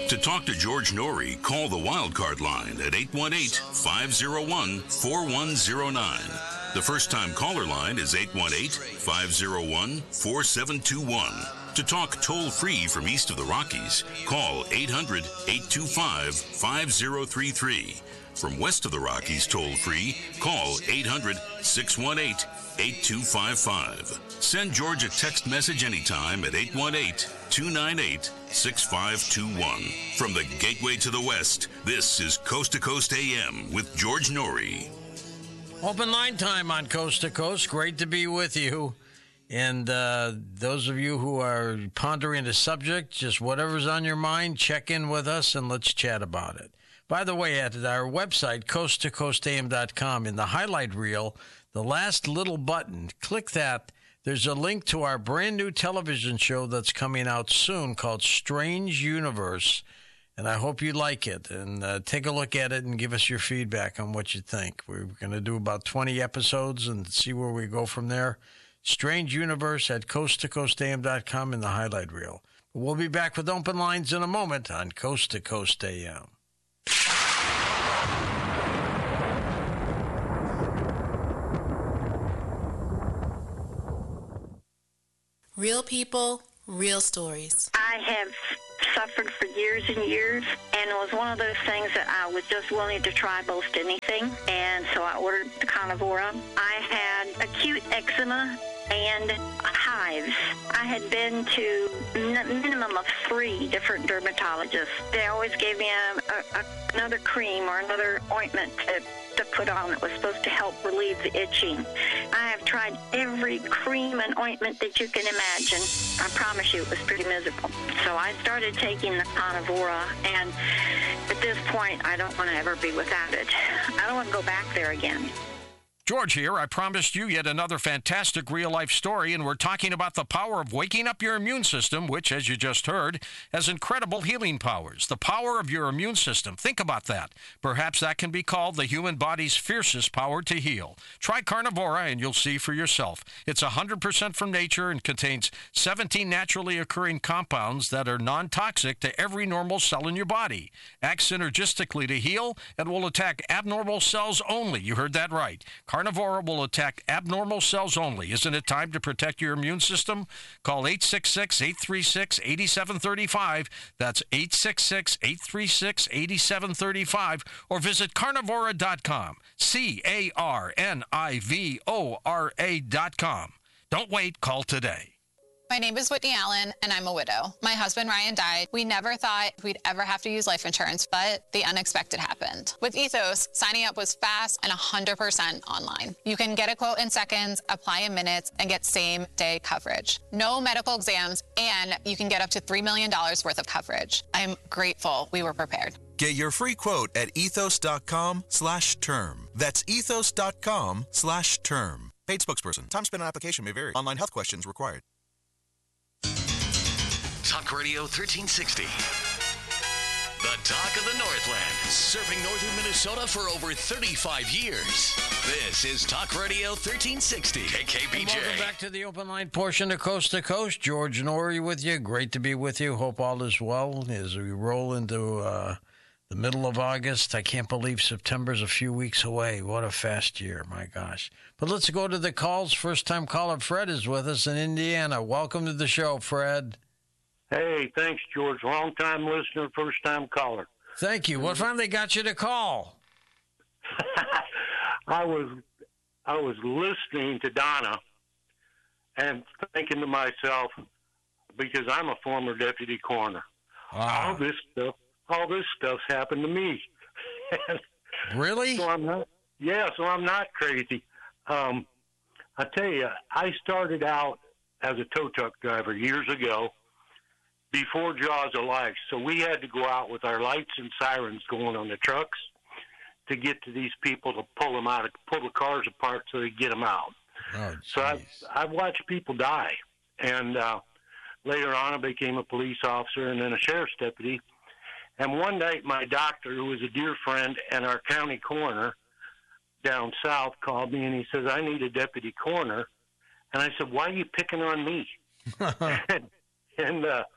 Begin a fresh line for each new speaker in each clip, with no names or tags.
To talk to George Norrie, call the Wildcard line at 818-501-4109. The first-time caller line is 818-501-4721. To talk toll-free from east of the Rockies, call 800-825-5033. From west of the Rockies toll-free, call 800-618-8255. Send George a text message anytime at 818-298-6521. From the gateway to the west, this is Coast to Coast AM with George Norrie.
Open line time on Coast to Coast. Great to be with you. And those of you who are pondering the subject, just whatever's on your mind, check in with us and let's chat about it. By the way, at our website, coasttocoastam.com, in the highlight reel, the last little button, click that. There's a link to our brand new television show that's coming out soon called Strange Universe. And I hope you like it. And take a look at it and give us your feedback on what you think. We're going to do about 20 episodes and see where we go from there. Strange Universe at coasttocoastam.com in the highlight reel. We'll be back with open lines in a moment on Coast to Coast AM.
Real people, real stories.
I have suffered for years and years, and it was one of those things that I was just willing to try most anything, and so I ordered the Carnivora. I had acute eczema and hives. I had been to minimum of 3 different dermatologists. They always gave me another cream or another ointment to put on that was supposed to help relieve the itching. I have tried every cream and ointment that you can imagine. I promise you it was pretty miserable. So I started taking the Carnivora, and at this point, I don't want to ever be without it. I don't want to go back there again.
George here. I promised you yet another fantastic real-life story, and we're talking about the power of waking up your immune system, which, as you just heard, has incredible healing powers. The power of your immune system. Think about that. Perhaps that can be called the human body's fiercest power to heal. Try Carnivora, and you'll see for yourself. It's 100% from nature and contains 17 naturally occurring compounds that are non-toxic to every normal cell in your body. Acts synergistically to heal and will attack abnormal cells only. You heard that right. Carnivora will attack abnormal cells only. Isn't it time to protect your immune system? Call 866-836-8735. That's 866-836-8735. Or visit carnivora.com. CARNIVORA.com. Don't wait. Call today.
My name is Whitney Allen, and I'm a widow. My husband, Ryan, died. We never thought we'd ever have to use life insurance, but the unexpected happened. With Ethos, signing up was fast and 100% online. You can get a quote in seconds, apply in minutes, and get same-day coverage. No medical exams, and you can get up to $3 million worth of coverage. I'm grateful we were prepared.
Get your free quote at ethos.com/term. That's ethos.com/term. Paid spokesperson. Time spent on application may vary. Online health questions required.
Talk Radio 1360. The talk of the Northland. Serving northern Minnesota for over 35 years. This is Talk Radio 1360. KKBJ.
And welcome back to the open line portion of Coast to Coast. George Norrie with you. Great to be with you. Hope all is well as we roll into the middle of August. I can't believe September's a few weeks away. What a fast year. My gosh. But let's go to the calls. First-time caller Fred is with us in Indiana. Welcome to the show, Fred.
Hey, thanks, George. Long-time listener, first-time caller.
Thank you. What finally got you to call?
I was listening to Donna and thinking to myself, because I'm a former deputy coroner,
Wow.
all this stuff's happened to me.
Really?
So I'm not crazy. I tell you, I started out as a tow truck driver years ago, before Jaws of Life. So we had to go out with our lights and sirens going on the trucks to get to these people to pull the cars apart so they get them out.
Oh,
so I've watched people die. And later on I became a police officer and then a sheriff's deputy. And one night my doctor, who was a dear friend and our county coroner down south, called me and he says, I need a deputy coroner. And I said, why are you picking on me? and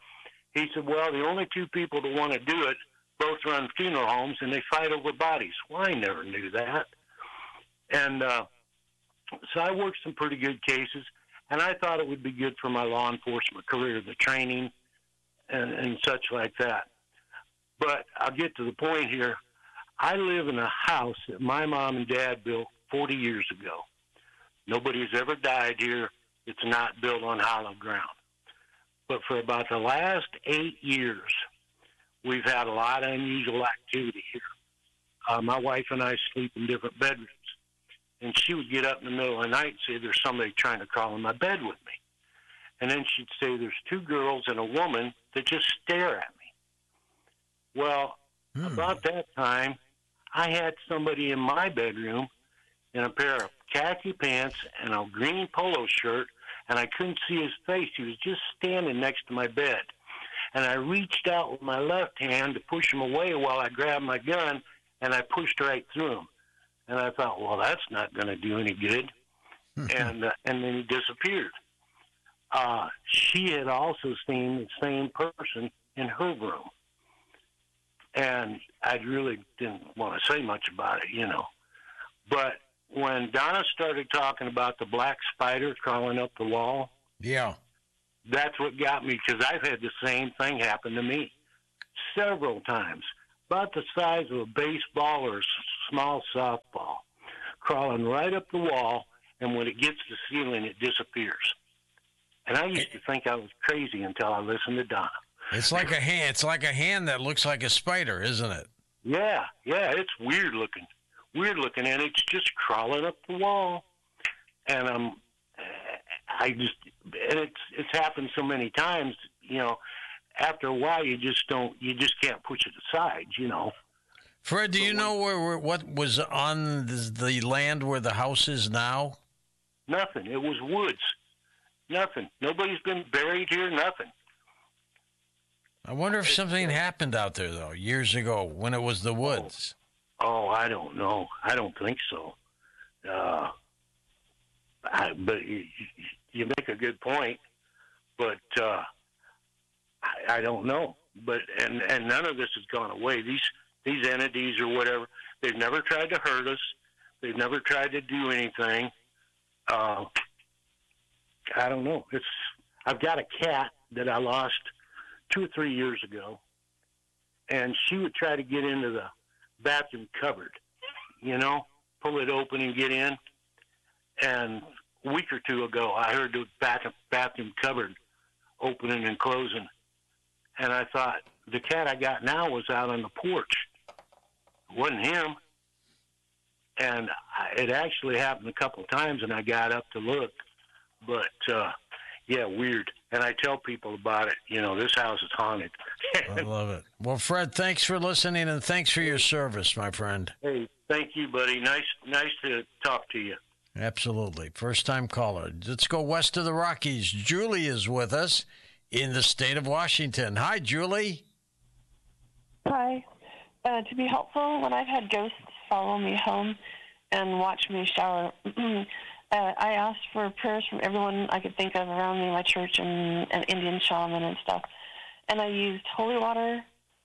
He said, well, the only two people that want to do it both run funeral homes, and they fight over bodies. Well, I never knew that. And so I worked some pretty good cases, and I thought it would be good for my law enforcement career, the training and such like that. But I'll get to the point here. I live in a house that my mom and dad built 40 years ago. Nobody has ever died here. It's not built on hollow ground. But for about the last 8 years, we've had a lot of unusual activity here. My wife and I sleep in different bedrooms. And she would get up in the middle of the night and say, there's somebody trying to crawl in my bed with me. And then she'd say, there's two girls and a woman that just stare at me. Well, about that time, I had somebody in my bedroom in a pair of khaki pants and a green polo shirt, and I couldn't see his face. He was just standing next to my bed. And I reached out with my left hand to push him away while I grabbed my gun, and I pushed right through him. And I thought, well, that's not going to do any good. And then he disappeared. She had also seen the same person in her room. And I really didn't want to say much about it, you know. But when Donna started talking about the black spider crawling up the wall,
yeah,
that's what got me, because I've had the same thing happen to me several times. About the size of a baseball or a small softball, crawling right up the wall, and when it gets to the ceiling, it disappears. And I used to think I was crazy until I listened to Donna.
It's like a hand. It's like a hand that looks like a spider, isn't it?
Yeah, it's weird looking, and it's just crawling up the wall. And it's happened so many times, you know. After a while, you just can't push it aside, you know.
Fred, do you know what was on the land where the house is now?
Nothing. It was woods. Nothing. Nobody's been buried here. Nothing.
I wonder if something happened out there, though, years ago when it was the woods.
Oh, I don't know. I don't think so. But you make a good point. But I don't know. But and none of this has gone away. These entities or whatever, they've never tried to hurt us. They've never tried to do anything. I don't know. I've got a cat that I lost 2 or 3 years ago, and she would try to get into the bathroom cupboard, you know, pull it open and get in. And a week or two ago, I heard the bathroom cupboard opening and closing. And I thought, the cat I got now was out on the porch. It wasn't him. And it actually happened a couple of times, and I got up to look. But, yeah, weird. And I tell people about it. You know, this house is haunted.
I love it. Well, Fred, thanks for listening, and thanks for your service, my friend.
Hey, thank you, buddy. Nice to talk to you.
Absolutely. First-time caller. Let's go west of the Rockies. Julie is with us in the state of Washington. Hi, Julie.
Hi. To be helpful, when I've had ghosts follow me home and watch me shower, I asked for prayers from everyone I could think of around me, my church and an Indian shaman and stuff. And I used holy water,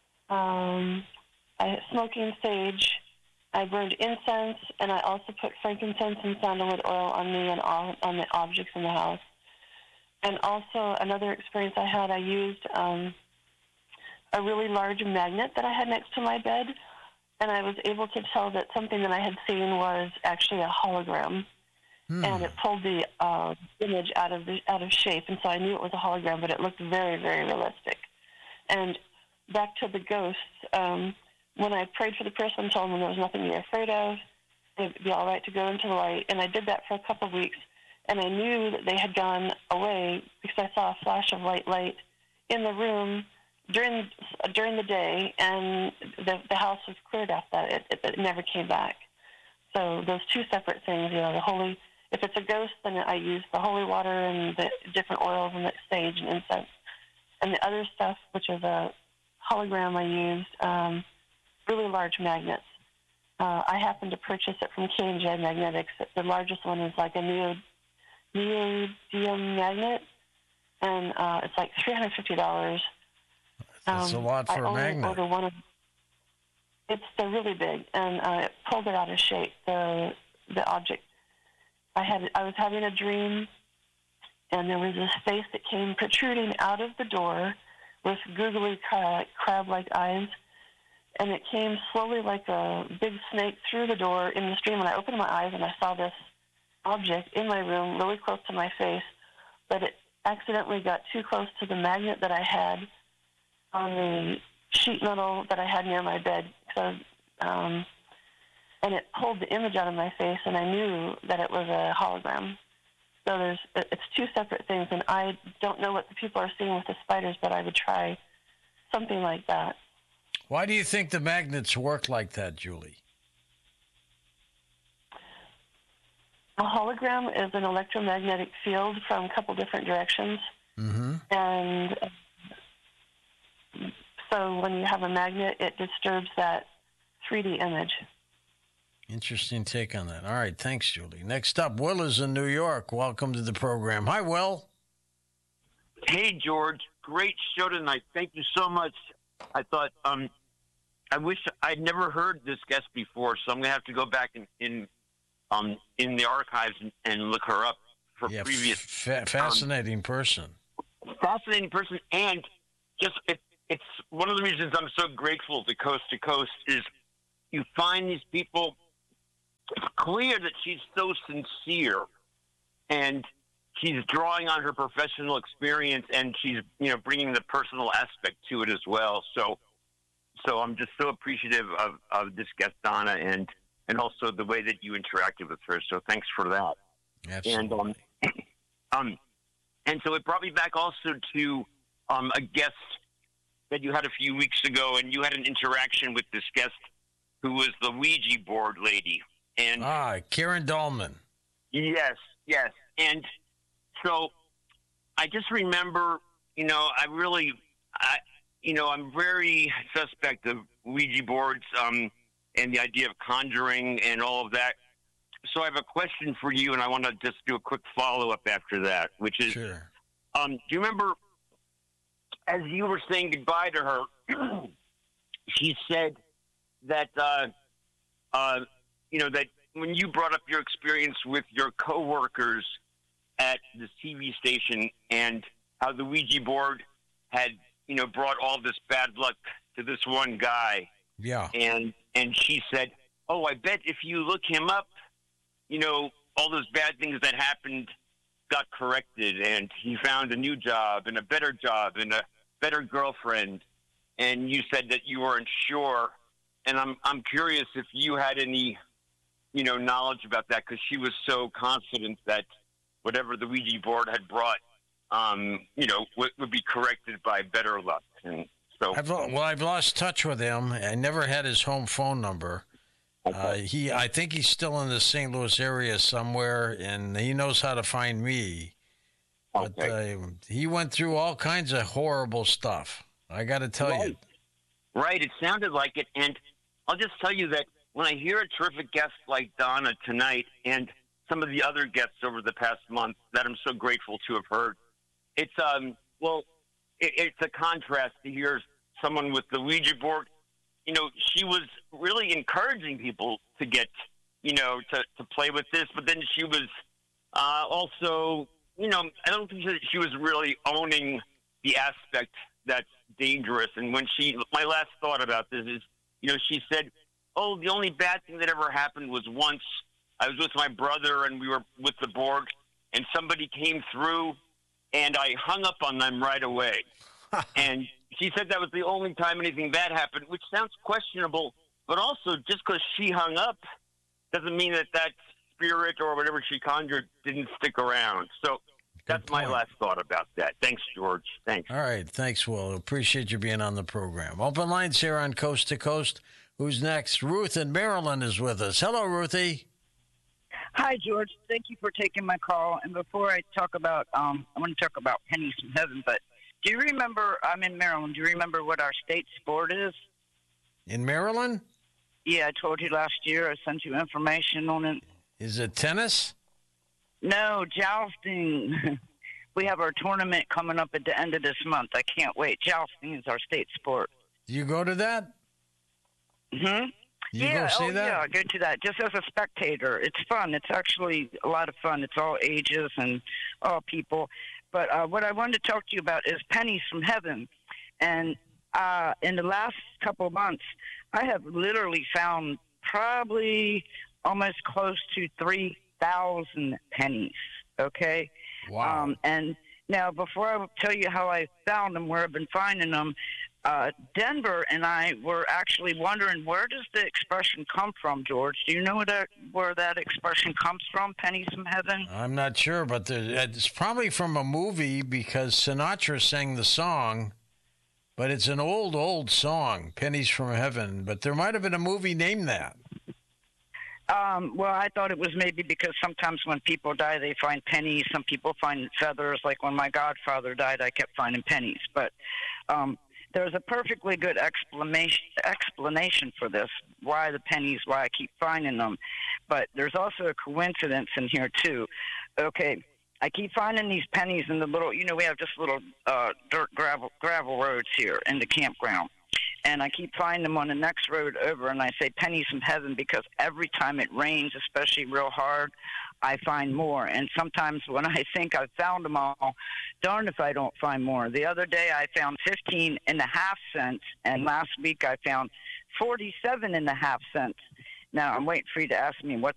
smoking sage, I burned incense, and I also put frankincense and sandalwood oil on me and on the objects in the house. And also another experience I had, I used a really large magnet that I had next to my bed, and I was able to tell that something that I had seen was actually a hologram. And it pulled the image out of shape, and so I knew it was a hologram, but it looked very, very realistic. And back to the ghosts, when I prayed for the person, told them there was nothing to be afraid of, it'd be all right to go into the light, and I did that for a couple of weeks, and I knew that they had gone away because I saw a flash of white light in the room during the day, and the house was cleared after that. It never came back. So those two separate things, you know, if it's a ghost, then I use the holy water and the different oils and the sage and incense. And the other stuff, which is a hologram, I used really large magnets. I happened to purchase it from K&J Magnetics. The largest one is like a neodymium magnet, and it's like $350.
That's a lot for a magnet.
They're really big, and it pulled it out of shape. The object. I was having a dream, and there was this face that came protruding out of the door with googly crab-like eyes, and it came slowly like a big snake through the door in the stream. And I opened my eyes, and I saw this object in my room, really close to my face, but it accidentally got too close to the magnet that I had on the sheet metal that I had near my bed. So, and it pulled the image out of my face, and I knew that it was a hologram. So it's two separate things, and I don't know what the people are seeing with the spiders, but I would try something like that.
Why do you think the magnets work like that, Julie?
A hologram is an electromagnetic field from a couple different directions.
Mm-hmm.
And so when you have a magnet, it disturbs that 3D image.
Interesting take on that. All right, thanks, Julie. Next up, Will is in New York. Welcome to the program. Hi, Will.
Hey, George. Great show tonight. Thank you so much. I thought, I wish I'd never heard this guest before, so I'm going to have to go back in the archives and look her up for previous.
Fascinating person.
Fascinating person, and just it's one of the reasons I'm so grateful to Coast is you find these people. It's clear that she's so sincere, and she's drawing on her professional experience, and she's bringing the personal aspect to it as well. So I'm just so appreciative of this guest, Donna, and also the way that you interacted with her. So thanks for that.
Absolutely.
And so it brought me back also to a guest that you had a few weeks ago, and you had an interaction with this guest who was the Ouija board lady. And
Karen Dahlman.
Yes. And so I just remember, I'm very suspect of Ouija boards and the idea of conjuring and all of that. So I have a question for you, and I want to just do a quick follow-up after that, which is,
sure.
Do you remember, as you were saying goodbye to her, she said that, that when you brought up your experience with your coworkers at the TV station and how the Ouija board had, brought all this bad luck to this one guy.
Yeah.
And she said, oh, I bet if you look him up, all those bad things that happened got corrected, and he found a new job and a better girlfriend. And you said that you weren't sure. And I'm curious if you had any, knowledge about that, because she was so confident that whatever the Ouija board had brought, would be corrected by better luck. And so,
I've lost touch with him. I never had his home phone number.
Okay.
I think he's still in the St. Louis area somewhere, and he knows how to find me. But he went through all kinds of horrible stuff. I got to tell you.
Right. It sounded like it. And I'll just tell you that when I hear a terrific guest like Donna tonight and some of the other guests over the past month that I'm so grateful to have heard, it's it's a contrast to hear someone with the Ouija board. She was really encouraging people to get, to play with this, but then she was also, I don't think that she was really owning the aspect that's dangerous. And when my last thought about this is, she said, oh, the only bad thing that ever happened was once I was with my brother and we were with the board and somebody came through and I hung up on them right away. And she said that was the only time anything bad happened, which sounds questionable, but also just because she hung up doesn't mean that spirit or whatever she conjured didn't stick around. So that's my last thought about that. Thanks, George. Thanks.
All right. Thanks, Will. Appreciate you being on the program. Open lines here on Coast to Coast. Who's next? Ruth in Maryland is with us. Hello, Ruthie.
Hi, George. Thank you for taking my call. And before I talk about, I want to talk about pennies from heaven, but do you remember, I'm in Maryland, do you remember what our state sport is?
In Maryland?
Yeah, I told you last year. I sent you information on it.
Is it tennis?
No, jousting. we have our tournament coming up at the end of this month. I can't wait. Jousting is our state sport.
Do you go to that?
Hmm.
You go see that?
Yeah, I go to that just as a spectator. It's fun. It's actually a lot of fun. It's all ages and all people. But what I wanted to talk to you about is pennies from heaven. And in the last couple of months, I have literally found probably almost close to 3,000 pennies. Okay?
Wow.
And now, before I tell you how I found them, where I've been finding them, Denver and I were actually wondering, where does the expression come from, George? Do you know where that expression comes from, pennies from heaven?
I'm not sure, but it's probably from a movie because Sinatra sang the song, but it's an old song, Pennies from Heaven. But there might have been a movie named that.
Well, I thought it was maybe because sometimes when people die, they find pennies. Some people find feathers. Like when my godfather died, I kept finding pennies. But there's a perfectly good explanation for this, why the pennies, why I keep finding them. But there's also a coincidence in here, too. Okay, I keep finding these pennies in the little, we have just little dirt gravel roads here in the campground. And I keep finding them on the next road over, and I say pennies from heaven because every time it rains, especially real hard, I find more. And sometimes when I think I've found them all, darn if I don't find more. The other day I found 15.5 cents, and last week I found 47.5 cents. Now, I'm waiting for you to ask me what's